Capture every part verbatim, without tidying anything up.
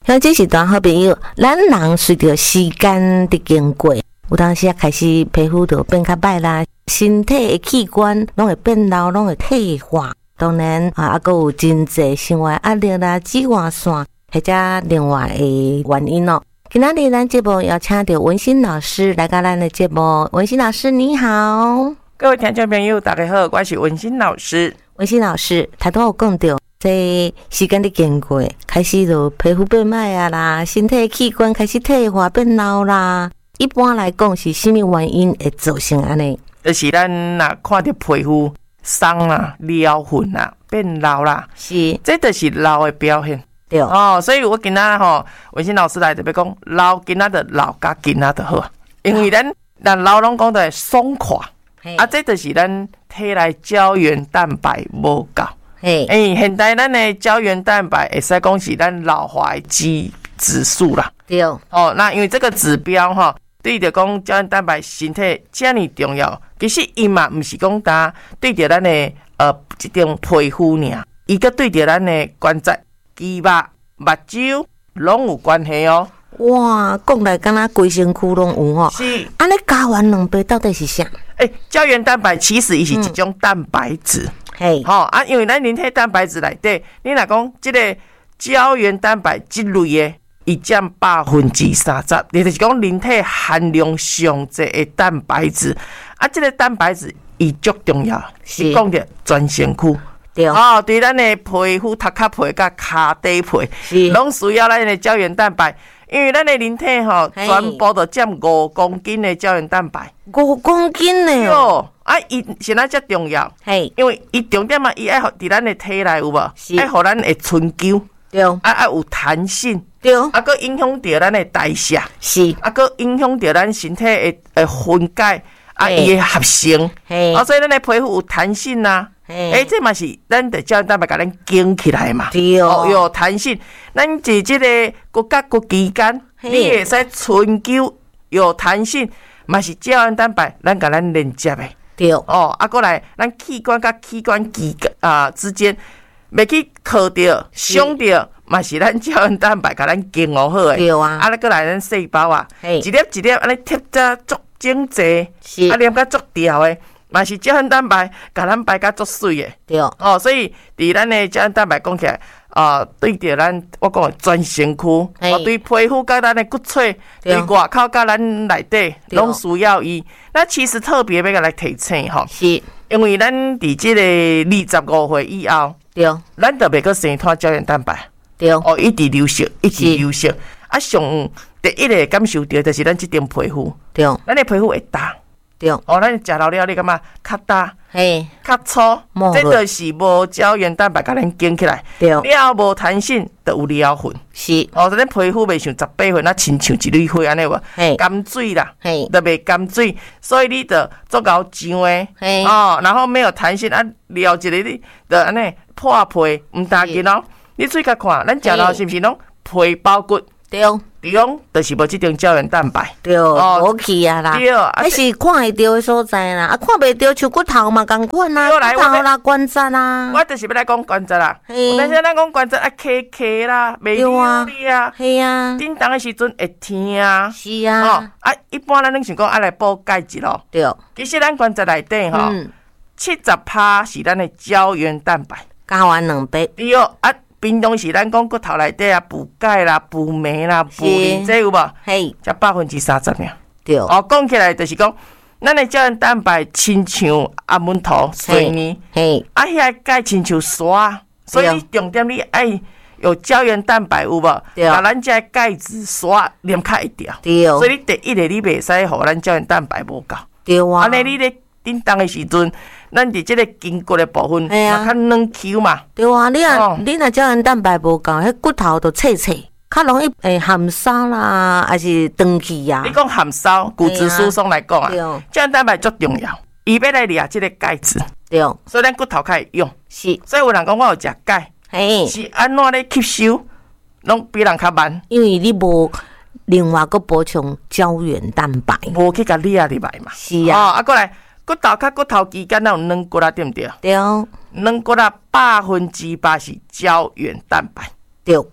像这是段好朋友，咱人随着时间的经过，有当时啊开始皮肤就变较歹啦，身体的器官拢会变老，拢会退化。当然啊，还有真济生活压力啦、脂肪酸或者另外的原因哦。今仔日咱节目邀请到文心老师来到咱的节目，文心老师你好。 各位听众朋友大家好，我是文心老师。 文心老师头拄有讲到这时间的经过，开始就皮肤变歹啊啦，身体器官开始退化变老啦。一般来讲是什么原因会造成安尼？ 就是咱若看到皮肤松啦、撩粉啦、变老啦， 是， 这就是老的表现。 对哦，所以我今仔吼文心老师来特别讲，老今仔的老甲今仔就好，因为咱咱老拢讲的松垮，啊，这就是咱体内胶原蛋白无够。诶、欸，现代咱的胶原蛋白会使讲是咱老化指指数啦。 对。 哦，那因为这个指标哈，对着讲胶原蛋白身体这么重要，其实伊嘛不是讲单对着咱的呃这种皮肤尔，伊个对着咱的关节、肌肉、目睭拢有关系哦。 哇，讲来敢若规身躯拢有吼。 是。 安尼胶原蛋白到底是啥？ 诶、欸，胶原蛋白其实伊是一种蛋白质。 嘿、嗯， 吼、哦、啊，因为咱人体蛋白质内底，你若讲即个胶原蛋白即类的，伊占百分之三十，也就是讲人体含量上济的蛋白质。啊，即、這個蛋白质伊足重要，是讲着全身躯。对哦，对咱的皮肤、头壳皮甲骹底皮，拢需要咱的胶原蛋白。因为咱的人体吼，全部都占五公斤的胶原蛋白。 五公斤呢？ 哦，啊，伊是哪遮重要？ 嘿， 因为伊重点嘛，伊爱伫咱的体内有无？爱互咱的春秋。对。啊啊有弹性。对。啊，佮影响到咱的代谢。是。啊，佮影响到咱身体的呃分解，啊，伊的合成。嘿。啊，所以咱的皮肤有弹性啊。诶、欸，这嘛是咱的胶原蛋白甲咱建起来嘛，对哦，有弹性。咱是这个骨骼骨之间，你会使春秋有弹性，嘛是胶原蛋白咱甲咱连接的，对哦。啊，过来咱器官甲器官之啊之间，袂去靠着、伤着，嘛是咱胶原蛋白甲咱建好好的，对啊。啊，过来咱细胞啊，一粒一粒安尼贴得足整齐，啊，黏甲足条的。嘛是胶原蛋白，甲咱排甲足水的，对哦，所以伫咱的胶原蛋白讲起来，啊、呃，对着咱我讲全身躯，哦，对皮肤甲咱的骨髓，对外口甲咱内底，拢需要伊。那其实特别要甲来提醒吼，是因为咱伫即个二十五岁以后，对，咱就袂阁生脱胶原蛋白，对哦，一直流失，一直流失。啊，上第一个感受到就是咱即张皮肤，对，咱的皮肤会大。哦，咱食老了，你感觉较大，嘿，较粗，这就是无胶原蛋白甲咱建起来，了无弹性，就有了粉。是，哦，咱皮肤袂像十八分啊，亲像一蕊花安尼无，干水啦，嘿，就袂干水，所以你就足够上诶，哦，然后没有弹性啊，了一个你就安尼破皮，唔打紧哦。你嘴甲看，咱食老是毋是拢皮包骨？对。对讲，就是无即种胶原蛋白，对，无去啊啦，对， 那是看会到的所在啦，啊，看袂到像骨头嘛，共款啦，骨头啦、关节啦， 我就是要来讲关节啦，但是咱讲关节啊，卡卡啦，袂溜哩啊，系啊，震动的时阵会疼啊，是啊，哦，啊，一般咱拢想讲爱来补钙质咯，对，其实咱关节内底吼，七十趴是咱的胶原蛋白， 胶原蛋白， 对啊。平常时咱讲骨头内底啊，补钙啦、补镁啦、补磷，这有无？嘿，才百分之三十尔。对。哦，讲起来就是讲，咱的胶原蛋白亲像阿门头水泥，嘿，啊，遐钙亲像沙，所以你重点你爱有胶原蛋白有无？对。把咱这钙质沙连较一条。对。所以你第一个你袂使互咱胶原蛋白无够。对啊。安尼你咧震动的时阵。咱伫即个筋骨的部分，嘛较软 Q 嘛。 对啊，你啊，哦、你若胶原蛋白无够，迄骨头都脆脆，较容易诶含沙啦，还是长去呀。 你讲含沙，骨质疏松来讲啊，胶原蛋白足重要，伊要来掠即个钙质。对，所以咱骨头较会用。是，所以有人讲我有食钙，是安怎咧吸收，拢比人较慢。 因为你无另外个补充胶原蛋白， 无去甲掠入来嘛。是啊，哦，啊过来。骨头甲骨头之间有软骨啊，对毋对？对。软骨啊，百分之百是胶原蛋白。对。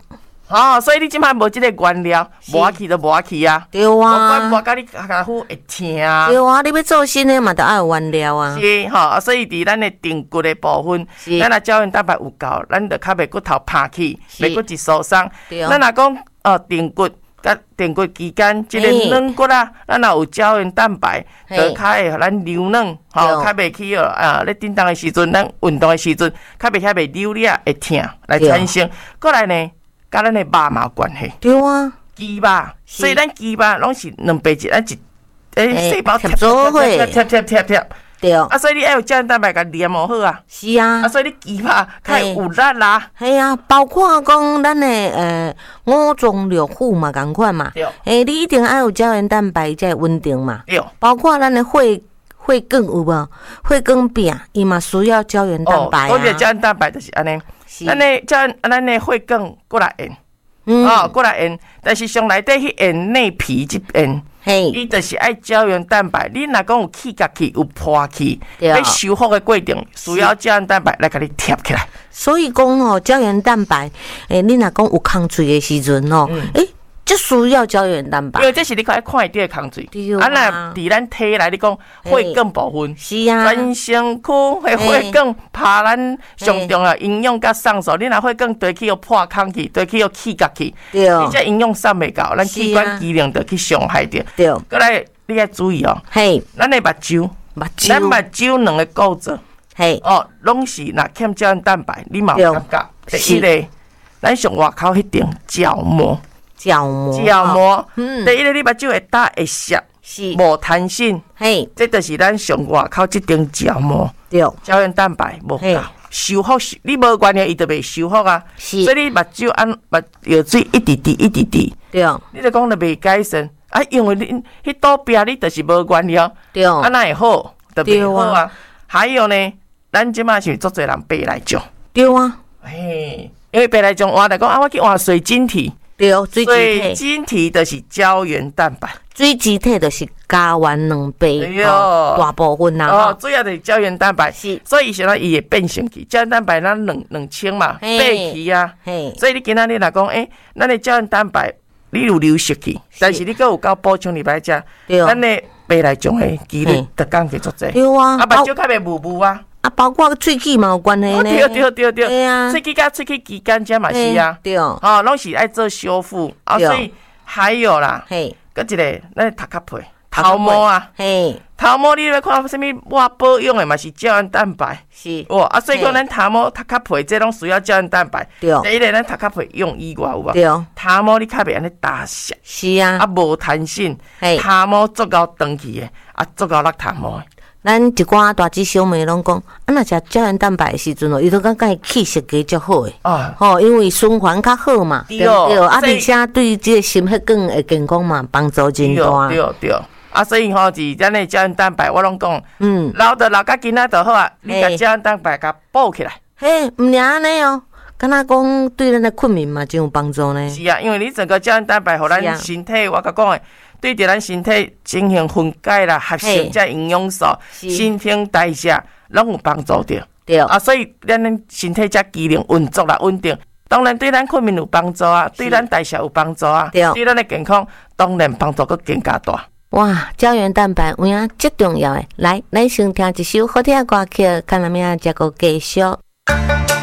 哦，所以你即摆无即个原料，无去就无去啊。 对啊，无管无甲你皮肤会痛。对啊，你要做新的嘛，就要有原料啊。 是吼，所以伫咱的髌骨的部分，咱若胶原蛋白有够，咱就较袂骨头拍起，袂骨质受伤。咱若讲哦髌骨甲髌骨之间即个软骨啊，咱若有胶原蛋白，就较会互咱柔软，吼，较袂去哦啊咧振动的时阵，咱运动的时阵，较袂遐袂扭咧会痛来产生。过来呢，甲咱的肉嘛有关系。 对啊， 肌肉，所以咱肌肉拢是两倍一，咱一诶细胞贴做伙， 贴贴贴贴。 对啊，所以你要有胶原蛋白甲黏好好啊。 是啊， 啊，所以你肌肉较会有力啦。 系啊，包括讲咱的呃五脏六腑嘛，共款嘛。 对。 诶，你一定要有胶原蛋白才会稳定嘛。 对。 包括咱的血血管有无？血管壁伊嘛需要胶原蛋白啊。 哦，讲胶原蛋白就是安尼。是。咱的胶咱的血管过来沿。嗯。哦，过来沿，但是上内底迄沿内皮这边。嘿，伊就是爱胶原蛋白。你若讲有起角去、有破去，喺修复的过程需要胶原蛋白来甲你贴起来。 所以讲哦，胶原蛋白，诶，你若讲有空嘴的时阵哦，诶、嗯，就需要胶原蛋白。 因为这是你看看得到的空嘴。啊，那伫咱体内，你讲血管部分， 是啊， 全身躯的血管拍咱上重要营养甲送素。你若血管堆起有破空去，堆起有起角去，你这营养送袂到，咱器官机能就去伤害着。对，过来你要注意哦。嘿，咱的目睭，目睭，咱目睭两个构造，嘿，哦，拢是若欠胶原蛋白，你嘛有感觉。第一个，咱上外口迄层角膜。 角膜， 角膜，嗯，第一个你目睭会大会涩，是无弹性，嘿，这就是咱上外口这层角膜，对，胶原蛋白无够，修复你无关系，伊就袂修复啊，是，所以你目睭按目药水一滴滴一滴滴，对，你就讲就袂改善，啊，因为你迄倒边你就是无关系哦，对，啊那会好，就袂好啊。还有呢，咱即马是足侪人白内障，对啊，嘿，因为白内障换来讲啊，我去换水晶体。对，水水晶体就是胶原蛋白， 水晶体就是胶原两倍，哦，大部分啦。 哦，主要就是胶原蛋白，是，所以现在伊会变成去胶原蛋白，咱两两千嘛，变去啊。所以你今仔日来讲，诶、欸，咱的胶原蛋白你有流失去，但是你搁有够补充入来食，咱的白内障的几率就降低足济。对啊，啊，目睭较袂雾雾啊。 啊，包括喙齿嘛有关系呢。 对对对对，对啊，喙齿甲喙齿之间这嘛是啊，对，哦，拢是爱做修复啊，所以还有啦，嘿，搁一个咱头壳皮、头毛啊，嘿，头毛你要看什么？我保养的嘛是胶原蛋白，是哇，啊，所以讲咱头毛、头壳皮这拢需要胶原蛋白。对，第一个咱头壳皮用以外有无？对，头毛你较袂安尼打湿，是啊，啊无弹性，头毛足够长去的，啊足够落头毛的。 咱一寡大姐小妹拢讲，啊，若食胶原蛋白的时阵哦，伊都感觉气色加足好诶。啊，吼，因为循环较好嘛，对对，啊，而且对即个心血管的健康嘛，帮助真大。 对对，啊，所以吼，是咱的胶原蛋白，我拢讲，嗯，老的老甲囡仔就好啊，你甲胶原蛋白甲补起来。 嘿，毋尔安尼哦，敢若讲对咱的困眠嘛，真有帮助呢。 是啊，因为你整个胶原蛋白，互咱身体，我甲讲诶。对着咱身体进行分解啦、合成这营养素、新陈代谢，拢有帮助着。对啊，所以咱身体这机能运作啦、稳定，当然对咱困眠有帮助啊，对咱代谢有帮助啊，对咱的健康当然帮助佫更加大。 哇，胶原蛋白有影这重要诶！来，咱先听一首好听的歌曲，看下面再个继续。